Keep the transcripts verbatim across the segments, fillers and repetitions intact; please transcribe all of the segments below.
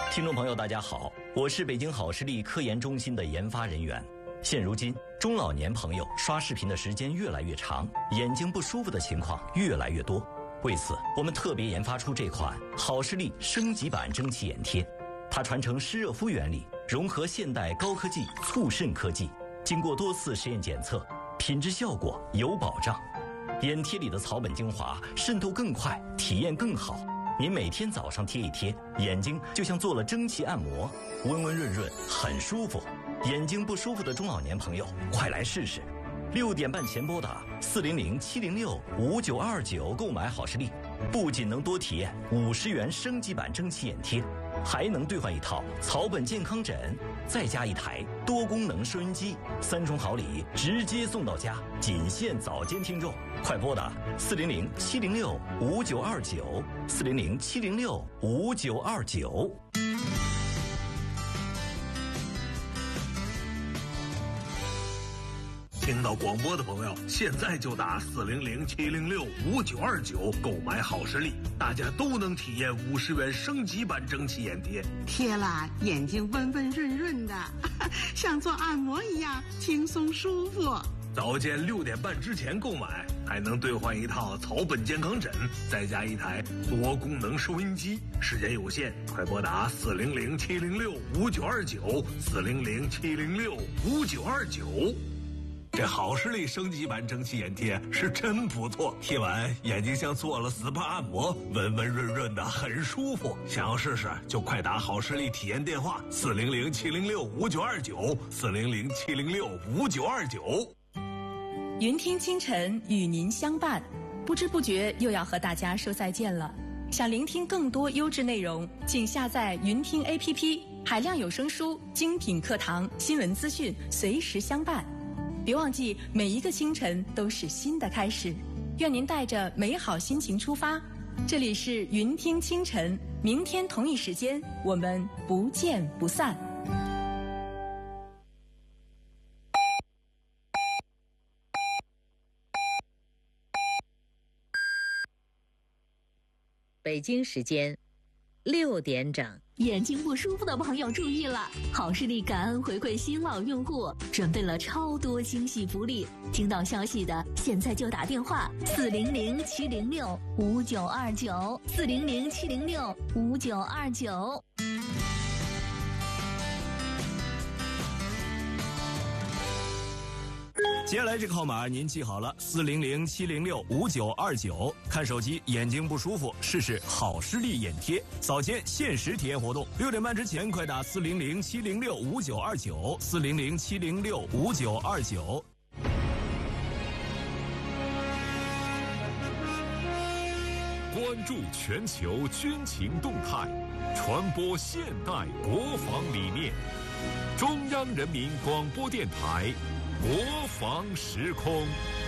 听众朋友大家好，我是北京好视力科研中心的研发人员。现如今中老年朋友刷视频的时间越来越长，眼睛不舒服的情况越来越多。为此我们特别研发出这款好视力升级版蒸汽眼贴，它传承湿热敷原理，融合现代高科技促渗科技，经过多次实验检测，品质效果有保障。眼贴里的草本精华渗透更快，体验更好。您每天早上贴一贴，眼睛就像做了蒸汽按摩，温温润润，很舒服。眼睛不舒服的中老年朋友，快来试试！六点半前拨打四零零七零六五九二九购买好视力，不仅能多体验五十元升级版蒸汽眼贴，还能兑换一套草本健康枕，再加一台多功能收音机，三重好礼直接送到家，仅限早间听众。快拨打四零零七零六五九二九，四零零七零六五九二九。 听到广播的朋友，现在就打四零零七零六五九二九购买好视力，大家都能体验五十元升级版蒸汽眼贴， 贴了眼睛温温润润的，像做按摩一样轻松舒服。 早间六点半之前购买，还能兑换一套草本健康枕，再加一台多功能收音机。时间有限，快拨打四零零七零六五九二九，四零零七零六五九二九。这好视力升级版蒸汽眼贴是真不错，贴完眼睛像做了 S P A 按摩，温温润润的，很舒服。想要试试就快打好视力体验电话四零零七零六五九二九，四零零七零六五九二九。 云听清晨与您相伴，不知不觉又要和大家说再见了。想聆听更多优质内容，请下载云听 A P P， 海量有声书、精品课堂、新闻资讯，随时相伴。别忘记，每一个清晨都是新的开始。愿您带着美好心情出发。这里是云听清晨，明天同一时间我们不见不散。 北京时间六点整。 眼睛不舒服的朋友注意了，好视力感恩回馈新老用户，准备了超多惊喜福利。听到消息的现在就打电话四零零七零六五九二九，四零零七零六五九二九。 接下来这个号码您记好了，四零零七零六五九二九。看手机眼睛不舒服，试试好视力眼贴，早间限时体验活动，六点半之前快打四零零七零六五九二九，四零零七零六五九二九。 关注全球军情动态，传播现代国防理念。中央人民广播电台国防时空。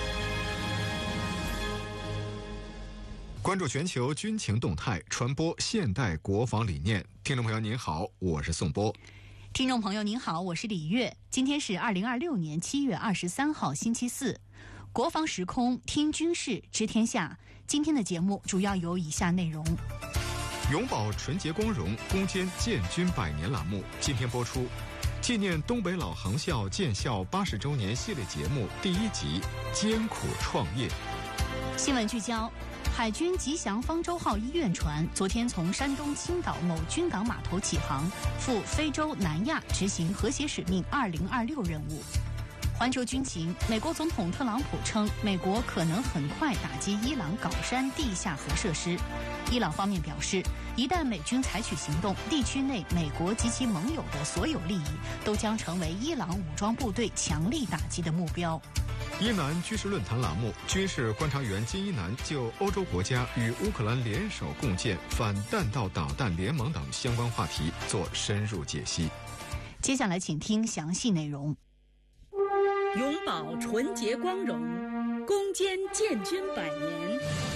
关注全球军情动态，传播现代国防理念。听众朋友您好，我是宋波。 听众朋友您好，我是李月。今天是二零二六年七月二十三号星期四，国防时空听军事知天下。今天的节目主要有以下内容： 永葆纯洁光荣，攻坚建军百年栏目今天播出，纪念东北老航校建校八十周年系列节目第一集《艰苦创业》。 新闻聚焦：海军吉祥方舟号医院船昨天从山东青岛某军港码头起航，赴非洲南亚执行和谐使命二零二六任务。环球军情：美国总统特朗普称，美国可能很快打击伊朗搞山地下核设施。伊朗方面表示，一旦美军采取行动，地区内美国及其盟友的所有利益都将成为伊朗武装部队强力打击的目标。 伊南军事论坛栏目，军事观察员金一南就欧洲国家与乌克兰联手共建反弹道导弹联盟等相关话题做深入解析。 接下来请听详细内容。 永葆纯洁光荣，攻坚建军百年。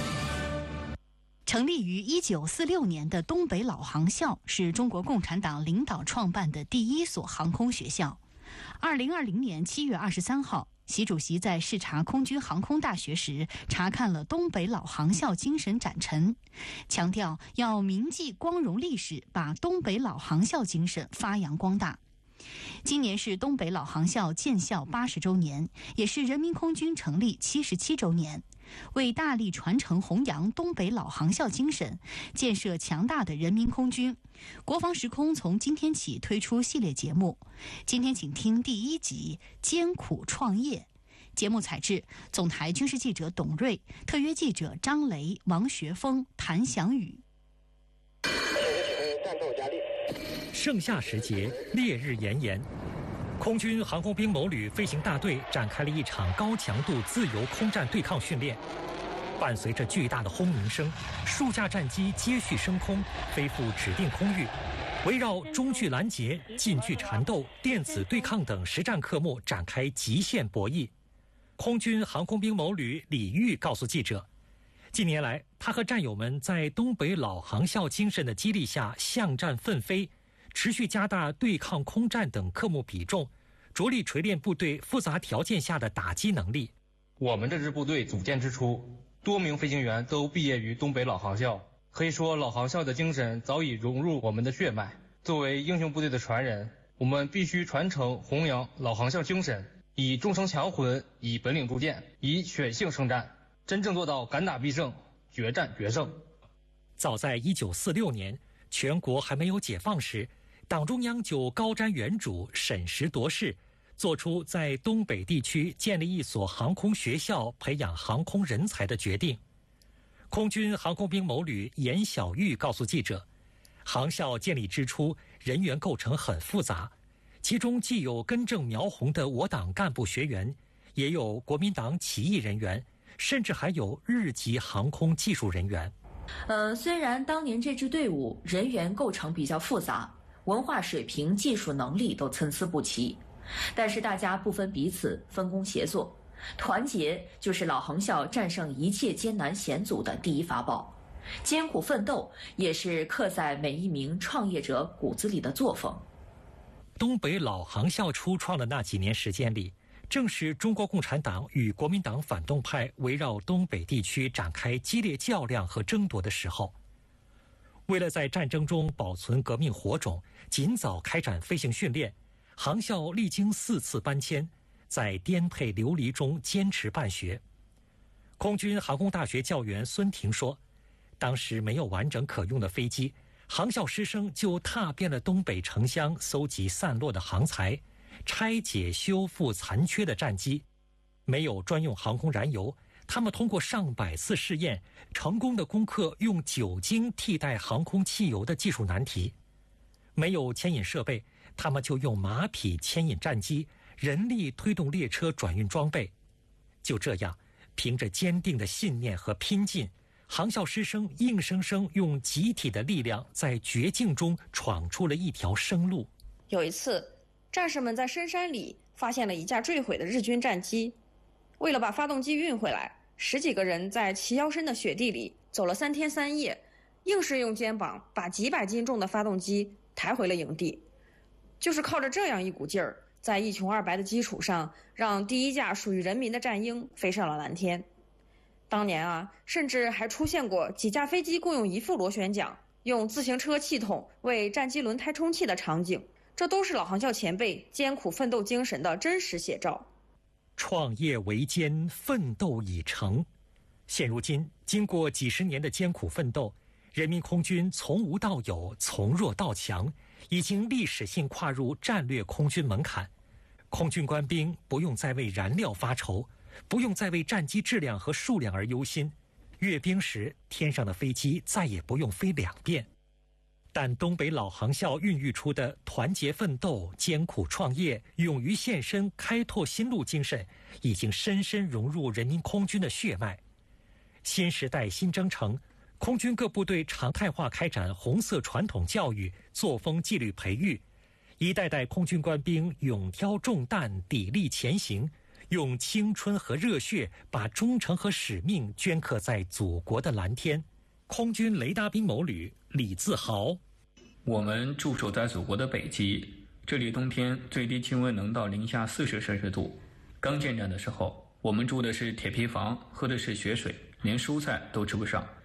成立于一九四六年的东北老航校是中国共产党领导创办的第一所航空学校。二零二零年七月二十三号， 习主席在视察空军航空大学时，查看了东北老航校精神展陈，强调要铭记光荣历史，把东北老航校精神发扬光大。今年是东北老航校建校八十周年，也是人民空军成立七十七周年。为大力传承弘扬东北老航校精神，建设强大的人民空军，国防时空从今天起推出系列节目。今天请听第一集《艰苦创业》。节目采制总台军事记者董瑞，特约记者张雷、王学峰、谭翔宇。 战斗加力。 盛夏时节，烈日炎炎，空军航空兵某旅飞行大队展开了一场高强度自由空战对抗训练。伴随着巨大的轰鸣声，数架战机接续升空，飞赴指定空域，围绕中距拦截、近距缠斗、电子对抗等实战科目展开极限博弈。空军航空兵某旅李玉告诉记者，近年来，他和战友们在东北老航校精神的激励下向战奋飞，持续加大对抗空战等科目比重，着力锤炼部队复杂条件下的打击能力。 我们这支部队组建之初，多名飞行员都毕业于东北老航校，可以说老航校的精神早已融入我们的血脉。作为英雄部队的传人，我们必须传承弘扬老航校精神，以忠诚强魂，以本领铸剑，以血性胜战，真正做到敢打必胜，决战决胜。 早在一九四六年，全国还没有解放时，党中央就高瞻远瞩、审时度势，做出在东北地区建立一所航空学校，培养航空人才的决定。空军航空兵某旅严小玉告诉记者，航校建立之初，人员构成很复杂，其中既有根正苗红的我党干部学员，也有国民党起义人员，甚至还有日籍航空技术人员。 呃，虽然当年这支队伍人员构成比较复杂，文化水平、技术能力都参差不齐，但是大家不分彼此，分工协作，团结就是老航校战胜一切艰难险阻的第一法宝。艰苦奋斗也是刻在每一名创业者骨子里的作风。 东北老航校初创的那几年时间里，正是中国共产党与国民党反动派围绕东北地区展开激烈较量和争夺的时候。为了在战争中保存革命火种，尽早开展飞行训练，航校历经四次搬迁，在颠沛流离中坚持办学。空军航空大学教员孙婷说，当时没有完整可用的飞机，航校师生就踏遍了东北城乡，搜集散落的航材，拆解修复残缺的战机。没有专用航空燃油，他们通过上百次试验，成功地攻克用酒精替代航空汽油的技术难题。没有牵引设备，他们就用马匹牵引战机，人力推动列车转运装备。就这样，凭着坚定的信念和拼劲，航校师生硬生生用集体的力量，在绝境中闯出了一条生路。 有一次，战士们在深山里发现了一架坠毁的日军战机，为了把发动机运回来，十几个人在齐腰深的雪地里走了三天三夜，硬是用肩膀把几百斤重的发动机抬回了营地。就是靠着这样一股劲儿，在一穷二白的基础上，让第一架属于人民的战鹰飞上了蓝天。当年啊，甚至还出现过几架飞机共用一副螺旋桨，用自行车气筒为战机轮胎充气的场景，这都是老航校前辈艰苦奋斗精神的真实写照。 创业维艰，奋斗已成。现如今，经过几十年的艰苦奋斗，人民空军从无到有，从弱到强，已经历史性跨入战略空军门槛。空军官兵不用再为燃料发愁，不用再为战机质量和数量而忧心，阅兵时天上的飞机再也不用飞两遍。但东北老航校孕育出的团结奋斗、艰苦创业、勇于献身、开拓新路精神，已经深深融入人民空军的血脉。新时代新征程，空军各部队常态化开展红色传统教育、作风纪律培育，一代代空军官兵勇挑重担、砥砺前行，用青春和热血把忠诚和使命镌刻在祖国的蓝天。空军雷达兵某旅李自豪， 我们驻守在祖国的北极，这里冬天最低气温能到零下四十摄氏度， 刚建站的时候，我们住的是铁皮房，喝的是血水，连蔬菜都吃不上。